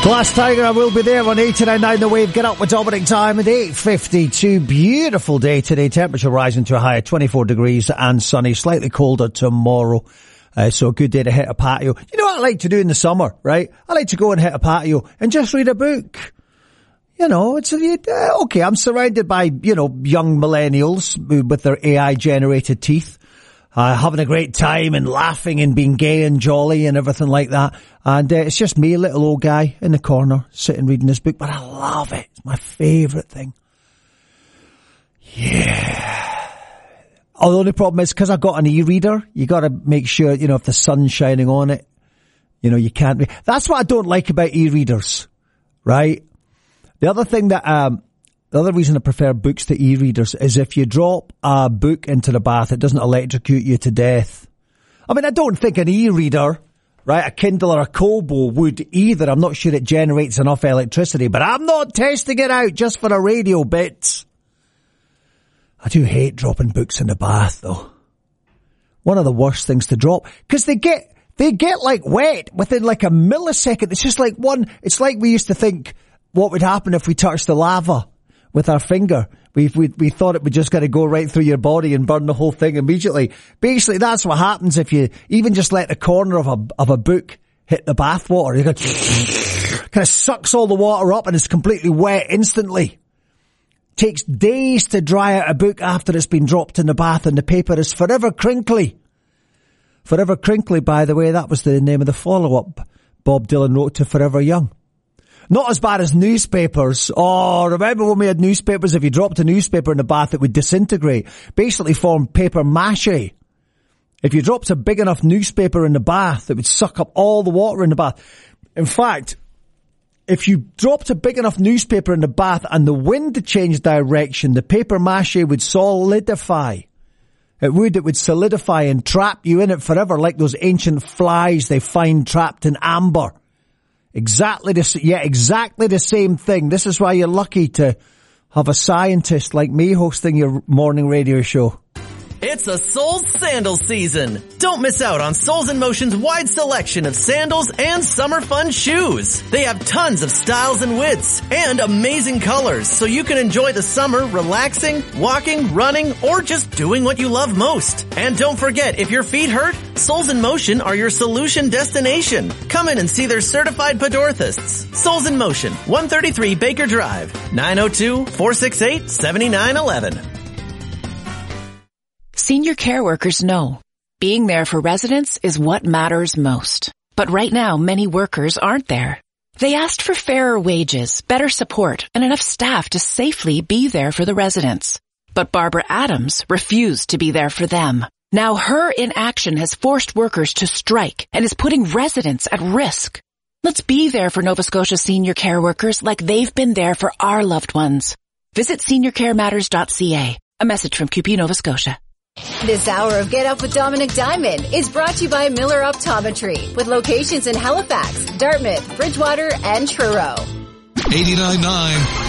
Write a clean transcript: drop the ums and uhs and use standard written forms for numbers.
Glass Tiger, I will be there on 89.9 The Wave. Get up with Dominic Diamond, 8:52. Beautiful day today. Temperature rising to a high of 24 degrees and sunny. Slightly colder tomorrow. So a good day to hit a patio. You know what I like to do in the summer, right? I like to go and hit a patio and just read a book. You know, it's okay. I'm surrounded by, young millennials with their AI generated teeth. Having a great time and laughing and being gay and jolly and everything like that. And it's just me, a little old guy in the corner, sitting reading this book. But I love it. It's my favourite thing. Yeah. Oh, the only problem is because I've got an e-reader, you got to make sure, if the sun's shining on it, you can't read. That's what I don't like about e-readers, right? The other thing that, the other reason I prefer books to e-readers is if you drop a book into the bath, it doesn't electrocute you to death. I mean, I don't think an e-reader, right, a Kindle or a Kobo would either. I'm not sure it generates enough electricity, but I'm not testing it out just for a radio bit. I do hate dropping books in the bath, though. One of the worst things to drop, because they get like wet within like a millisecond. It's just like it's like we used to think what would happen if we touched the lava with our finger. We thought it would just gotta go right through your body and burn the whole thing immediately. Basically, that's what happens if you even just let the corner of a book hit the bath water. You kind of sucks all the water up and it's completely wet instantly. Takes days to dry out a book after it's been dropped in the bath, and the paper is forever crinkly. Forever Crinkly, by the way, that was the name of the follow-up Bob Dylan wrote to Forever Young. Not as bad as newspapers. Oh, remember when we had newspapers? If you dropped a newspaper in the bath, it would disintegrate. Basically form paper mache. If you dropped a big enough newspaper in the bath, it would suck up all the water in the bath. In fact, if you dropped a big enough newspaper in the bath and the wind changed direction, the paper mache would solidify. It would solidify and trap you in it forever, like those ancient flies they find trapped in amber. Exactly the same thing. This is why you're lucky to have a scientist like me hosting your morning radio show. It's a Soles sandal season. Don't miss out on Soles in Motion's wide selection of sandals and summer fun shoes. They have tons of styles and widths and amazing colors, so you can enjoy the summer relaxing, walking, running, or just doing what you love most. And don't forget, if your feet hurt, Soles in Motion are your solution destination. Come in and see their certified podorthists. Soles in Motion, 133 Baker Drive, 902-468-7911. Senior care workers know being there for residents is what matters most. But right now, many workers aren't there. They asked for fairer wages, better support, and enough staff to safely be there for the residents. But Barbara Adams refused to be there for them. Now her inaction has forced workers to strike and is putting residents at risk. Let's be there for Nova Scotia senior care workers like they've been there for our loved ones. Visit seniorcarematters.ca. A message from QP Nova Scotia. This hour of Get Up with Dominic Diamond is brought to you by Miller Optometry, with locations in Halifax, Dartmouth, Bridgewater, and Truro. 89.9